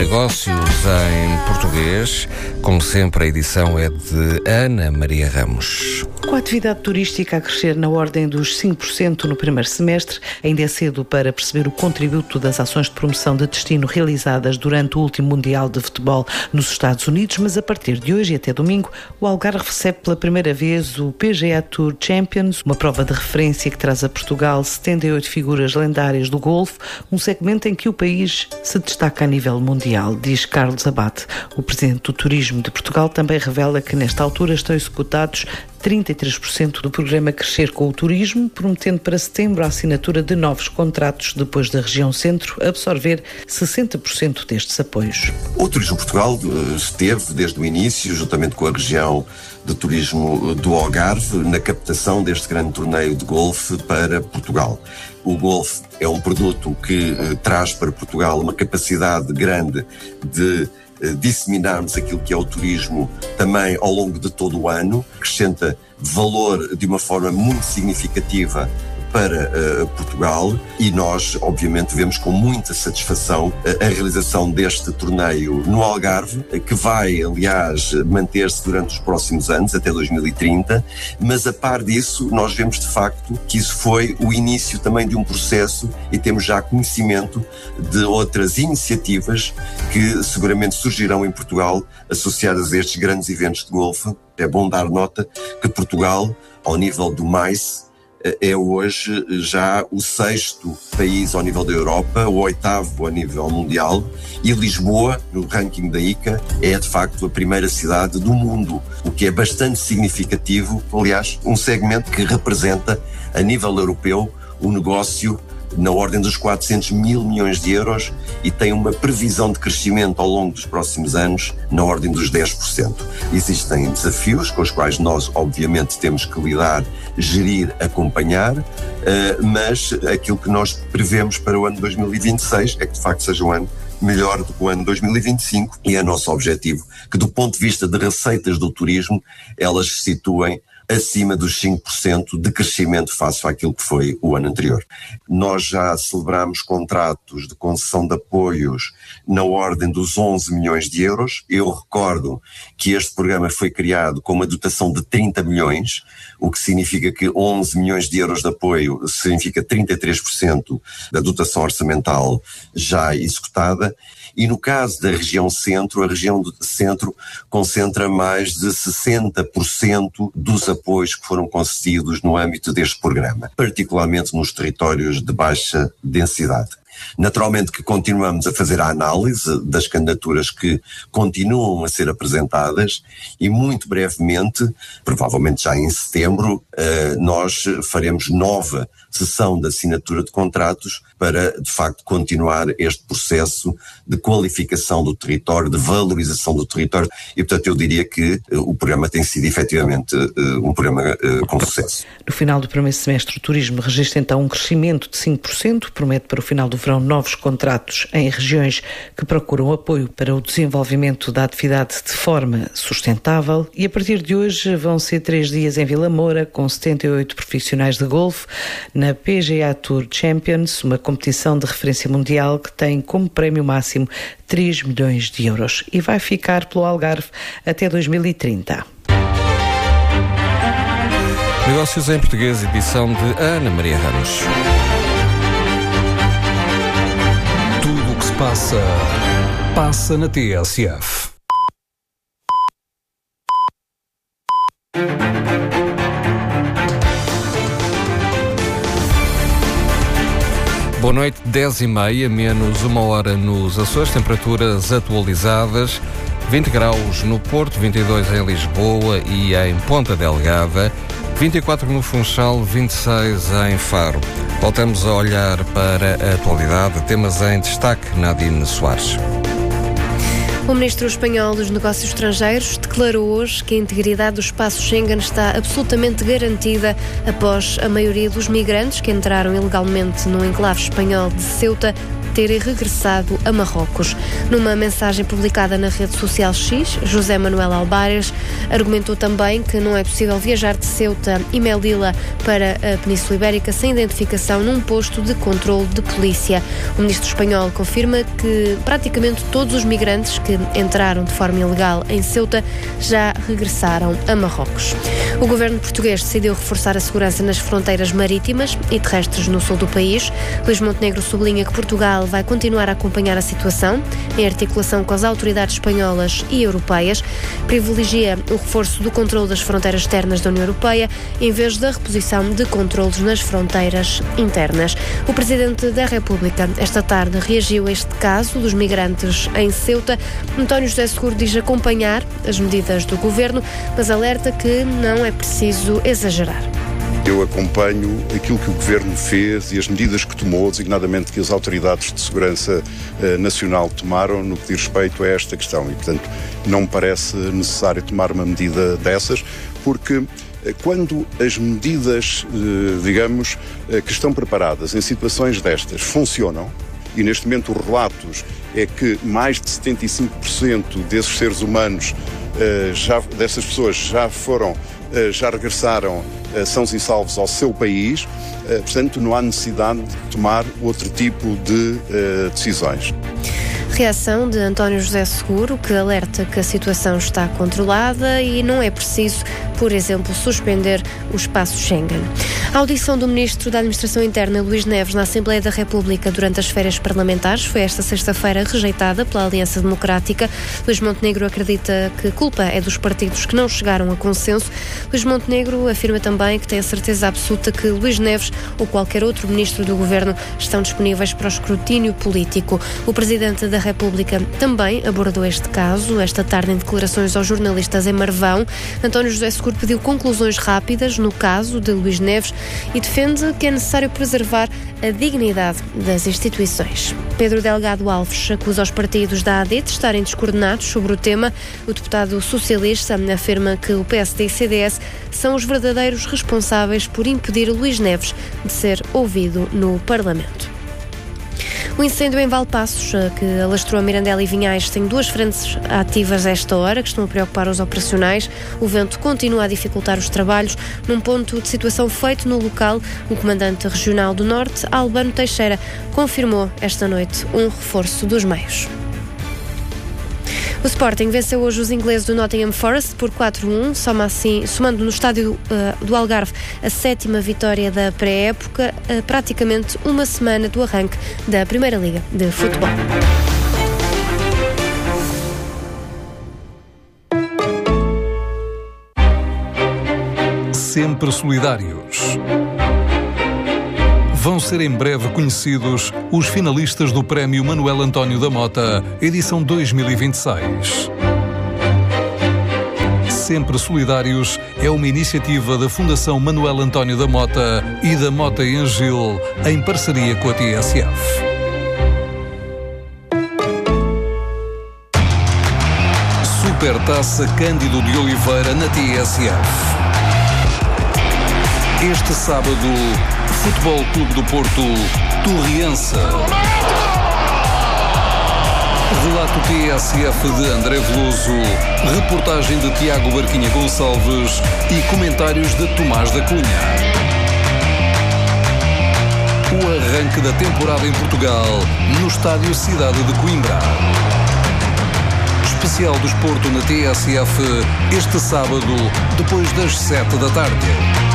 Negócios em Português. Como sempre, a edição é de Ana Maria Ramos. Com a atividade turística a crescer na ordem dos 5% no primeiro semestre, ainda é cedo para perceber o contributo das ações de promoção de destino realizadas durante o último Mundial de Futebol nos Estados Unidos, mas a partir de hoje e até domingo, o Algarve recebe pela primeira vez o PGA Tour Champions, uma prova de referência que traz a Portugal 78 figuras lendárias do golfe, um segmento em que o país se destaca a nível mundial, diz Carlos Abate. O presidente do Turismo de Portugal também revela que nesta altura estão executados 33% do programa Crescer com o Turismo, prometendo para setembro a assinatura de novos contratos, depois da região centro absorver 60% destes apoios. O Turismo Portugal esteve desde o início, juntamente com a região de turismo do Algarve, na captação deste grande torneio de golfe para Portugal. O golfe é um produto que traz para Portugal uma capacidade grande de disseminarmos aquilo que é o turismo também ao longo de todo o ano, acrescenta valor de uma forma muito significativa para Portugal, e nós obviamente vemos com muita satisfação a realização deste torneio no Algarve, que vai aliás manter-se durante os próximos anos, até 2030, mas a par disso nós vemos de facto que isso foi o início também de um processo e temos já conhecimento de outras iniciativas que seguramente surgirão em Portugal associadas a estes grandes eventos de golfe. É bom dar nota que Portugal, ao nível do MAICE, é hoje já o 6º país ao nível da Europa, o 8º a nível mundial, e Lisboa, no ranking da ICA, é de facto a primeira cidade do mundo, o que é bastante significativo, aliás, um segmento que representa a nível europeu um negócio na ordem dos 400 mil milhões de euros e tem uma previsão de crescimento ao longo dos próximos anos na ordem dos 10%. Existem desafios com os quais nós, obviamente, temos que lidar, gerir, acompanhar, mas aquilo que nós prevemos para o ano 2026 é que, de facto, seja um ano melhor do que o ano 2025 e é nosso objetivo que, do ponto de vista de receitas do turismo, elas se situem acima dos 5% de crescimento face àquilo que foi o ano anterior. Nós já celebramos contratos de concessão de apoios na ordem dos 11 milhões de euros. Eu recordo que este programa foi criado com uma dotação de 30 milhões, o que significa que 11 milhões de euros de apoio significa 33% da dotação orçamental já executada. E no caso da região centro, a região do centro concentra mais de 60% dos apoios que foram concedidos no âmbito deste programa, particularmente nos territórios de baixa densidade. Naturalmente que continuamos a fazer a análise das candidaturas que continuam a ser apresentadas e muito brevemente, provavelmente já em setembro, nós faremos nova sessão de assinatura de contratos para, de facto, continuar este processo de qualificação do território, de valorização do território e, portanto, eu diria que o programa tem sido efetivamente um programa com sucesso. No final do primeiro semestre, o turismo registra então um crescimento de 5%, promete para o final do verão novos contratos em regiões que procuram apoio para o desenvolvimento da atividade de forma sustentável e a partir de hoje vão ser 3 dias em Vila Moura com 78 profissionais de golfe na PGA Tour Champions, uma competição de referência mundial que tem como prémio máximo 3 milhões de euros e vai ficar pelo Algarve até 2030. Negócios em Português, edição de Ana Maria Ramos. Tudo o que se passa na TSF. Boa noite, 10h30, menos 1 hora nos Açores, temperaturas atualizadas, 20 graus no Porto, 22 em Lisboa e em Ponta Delgada, 24 no Funchal, 26 em Faro. Voltamos a olhar para a atualidade, temas em destaque, Nadine Soares. O ministro espanhol dos Negócios Estrangeiros declarou hoje que a integridade do espaço Schengen está absolutamente garantida após a maioria dos migrantes que entraram ilegalmente no enclave espanhol de Ceuta terem regressado a Marrocos. Numa mensagem publicada na rede social X, José Manuel Albares argumentou também que não é possível viajar de Ceuta e Melilla para a Península Ibérica sem identificação num posto de controle de polícia. O ministro espanhol confirma que praticamente todos os migrantes que entraram de forma ilegal em Ceuta já regressaram a Marrocos. O governo português decidiu reforçar a segurança nas fronteiras marítimas e terrestres no sul do país. Luís Montenegro sublinha que Portugal vai continuar a acompanhar a situação em articulação com as autoridades espanholas e europeias. Privilegia o reforço do controle das fronteiras externas da União Europeia em vez da reposição de controles nas fronteiras internas. O Presidente da República esta tarde reagiu a este caso dos migrantes em Ceuta. António José Seguro diz acompanhar as medidas do governo, mas alerta que não é preciso exagerar. Eu acompanho aquilo que o Governo fez e as medidas que tomou, designadamente que as autoridades de segurança nacional tomaram no que diz respeito a esta questão. E, portanto, não me parece necessário tomar uma medida dessas, porque quando as medidas, digamos, que estão preparadas em situações destas funcionam, e neste momento os relatos é que mais de 75% desses seres humanos, dessas pessoas já regressaram sãos e salvos ao seu país, portanto não há necessidade de tomar outro tipo de decisões. Reação de António José Seguro, que alerta que a situação está controlada e não é preciso, por exemplo, suspender o espaço Schengen. A audição do Ministro da Administração Interna, Luís Neves, na Assembleia da República durante as férias parlamentares foi esta sexta-feira rejeitada pela Aliança Democrática. Luís Montenegro acredita que a culpa é dos partidos que não chegaram a consenso. Luís Montenegro afirma também que tem a certeza absoluta que Luís Neves ou qualquer outro Ministro do Governo estão disponíveis para o escrutínio político. O Presidente da República também abordou este caso esta tarde em declarações aos jornalistas em Marvão. António José Seguro pediu conclusões rápidas no caso de Luís Neves e defende que é necessário preservar a dignidade das instituições. Pedro Delgado Alves acusa os partidos da AD de estarem descoordenados sobre o tema. O deputado socialista afirma que o PSD e CDS são os verdadeiros responsáveis por impedir Luís Neves de ser ouvido no Parlamento. O incêndio em Valpaços, que alastrou a Mirandela e Vinhais, tem 2 frentes ativas a esta hora, que estão a preocupar os operacionais. O vento continua a dificultar os trabalhos. Num ponto de situação feito no local, o comandante regional do Norte, Albano Teixeira, confirmou esta noite um reforço dos meios. O Sporting venceu hoje os ingleses do Nottingham Forest por 4-1, somando no estádio do Algarve a 7ª vitória da pré-época, praticamente uma semana do arranque da Primeira Liga de Futebol. Sempre solidários. Vão ser em breve conhecidos os finalistas do Prémio Manuel António da Mota, edição 2026. Sempre Solidários é uma iniciativa da Fundação Manuel António da Mota e da Mota e Angil, em parceria com a TSF. Supertaça Cândido de Oliveira na TSF. Este sábado, Futebol Clube do Porto, Torriense. Relato TSF de André Veloso, reportagem de Tiago Barquinha Gonçalves e comentários de Tomás da Cunha. O arranque da temporada em Portugal, no estádio Cidade de Coimbra. Especial do Desporto na TSF, este sábado, depois das 7 da tarde.